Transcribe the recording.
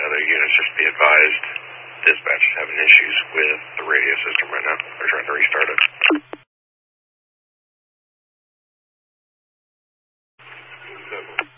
other units, just be advised, dispatch is having issues with the radio system right now. They're trying to restart it.